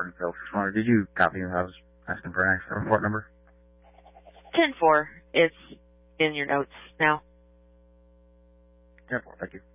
Spring Hill. Just wondered, did you copy him? I was asking for an accident report number. 10-4. It's in your notes now. 10-4, thank you.